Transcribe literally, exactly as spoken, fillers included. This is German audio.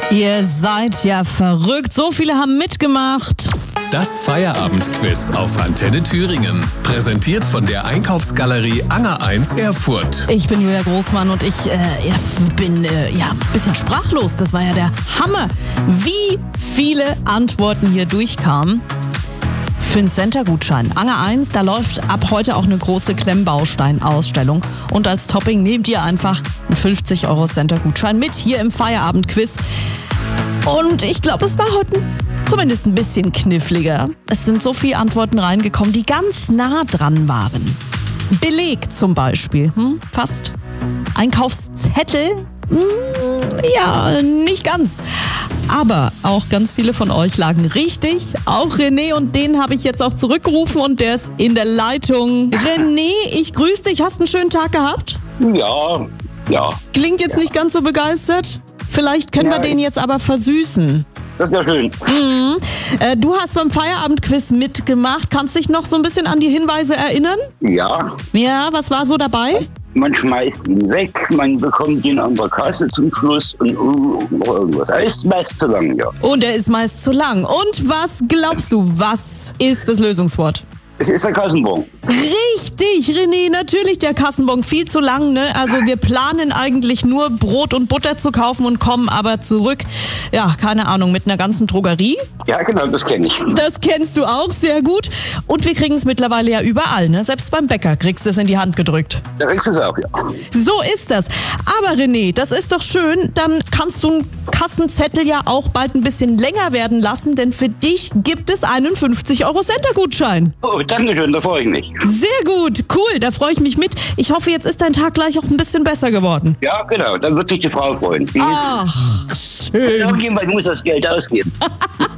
Ihr seid ja verrückt. So viele haben mitgemacht. Das Feierabendquiz auf Antenne Thüringen. Präsentiert von der Einkaufsgalerie Anger eins Erfurt. Ich bin Julia Großmann und ich äh, ja, bin äh, ja, ein bisschen sprachlos. Das war ja der Hammer, wie viele Antworten hier durchkamen. Für einen Center-Gutschein. Anger eins, da läuft ab heute auch eine große Klemmbaustein-Ausstellung. Und als Topping nehmt ihr einfach einen fünfzig Euro Center-Gutschein mit hier im Feierabendquiz. Und ich glaube, es war heute zumindest ein bisschen kniffliger. Es sind so viele Antworten reingekommen, die ganz nah dran waren. Beleg zum Beispiel, hm, fast. Einkaufszettel, hm, ja, nicht ganz. Aber auch ganz viele von euch lagen richtig. Auch René, und den habe ich jetzt auch zurückgerufen und der ist in der Leitung. René, ich grüße dich. Hast einen schönen Tag gehabt? Ja, ja. Klingt jetzt nicht ganz so begeistert. Vielleicht können Ja, wir den jetzt aber versüßen. Das ist ja schön. Mhm. Äh, du hast beim Feierabendquiz mitgemacht. Kannst dich noch so ein bisschen an die Hinweise erinnern? Ja, Ja, was war so dabei? man schmeißt ihn weg, man bekommt ihn an der Kasse zum Schluss und uh, noch irgendwas. Er ist meist zu lang, ja. Und er ist meist zu lang. Und was glaubst du, was ist das Lösungswort? Es ist der Kassenbon. Richtig, René, natürlich der Kassenbon. Viel zu lang, ne? Also wir planen eigentlich nur Brot und Butter zu kaufen und kommen aber zurück, ja, keine Ahnung, mit einer ganzen Drogerie. Ja, genau, das kenne ich. Das kennst du auch sehr gut. Und wir kriegen es mittlerweile ja überall, ne? Selbst beim Bäcker kriegst du es in die Hand gedrückt. Da kriegst du es auch, ja. So ist das. Aber René, das ist doch schön. Dann kannst du einen Kassenzettel ja auch bald ein bisschen länger werden lassen, denn für dich gibt es einen fünfzig Euro Center-Gutschein. Oh, danke schön, da freue ich mich. Sehr gut, cool, da freue ich mich mit. Ich hoffe, jetzt ist dein Tag gleich auch ein bisschen besser geworden. Ja, genau, dann wird sich die Frau freuen. Die Ach, schön. Irgendjemand muss das Geld ausgeben.